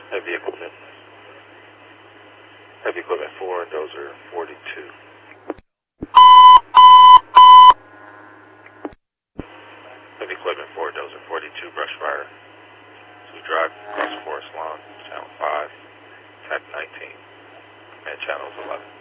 Heavy equipment. Heavy equipment 4, dozer 42. Heavy equipment 4, dozer 42, brush fire. So we drive across Forest Lawn, channel 5, tap 19. Command channels 11.